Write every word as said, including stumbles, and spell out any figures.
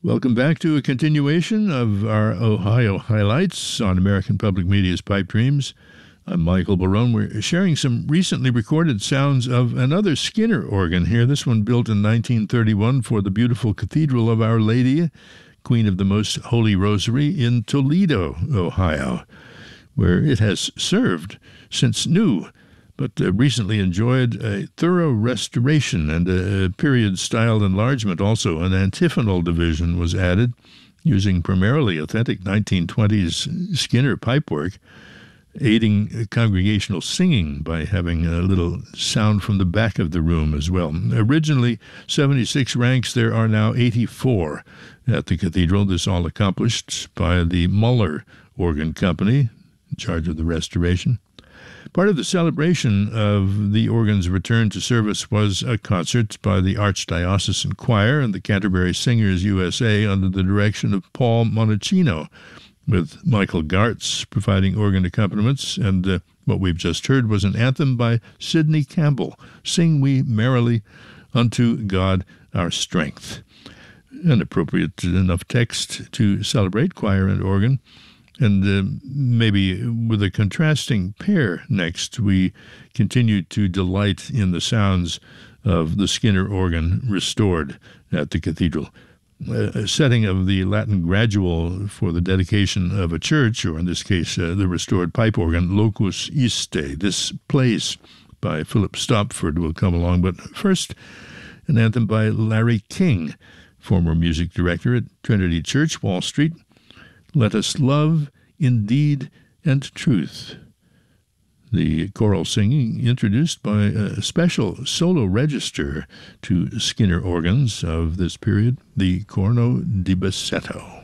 Welcome back to a continuation of our Ohio highlights on American Public Media's Pipe Dreams. I'm Michael Barone. We're sharing some recently recorded sounds of another Skinner organ here, this one built in nineteen thirty-one for the beautiful Cathedral of Our Lady, Queen of the Most Holy Rosary, in Toledo, Ohio, where it has served since new, but uh, recently enjoyed a thorough restoration and a period-styled enlargement. Also, an antiphonal division was added, using primarily authentic nineteen twenties Skinner pipework, aiding congregational singing by having a little sound from the back of the room as well. Originally seventy-six ranks, there are now eighty-four at the cathedral. This all accomplished by the Muller Organ Company, in charge of the restoration. Part of the celebration of the organ's return to service was a concert by the Archdiocesan Choir and the Canterbury Singers U S A under the direction of Paul Monachino, with Michael Gartz providing organ accompaniments, and uh, what we've just heard was an anthem by Sidney Campbell, Sing We Merrily Unto God Our Strength. An appropriate enough text to celebrate choir and organ. And uh, maybe with a contrasting pair next, we continue to delight in the sounds of the Skinner organ restored at the cathedral. A setting of the Latin gradual for the dedication of a church, or in this case, uh, the restored pipe organ, Locus Iste, This Place, by Philip Stopford, will come along. But first, an anthem by Larry King, former music director at Trinity Church, Wall Street. Let us love in deed and truth. The choral singing introduced by a special solo register to Skinner organs of this period, the Corno di Bassetto.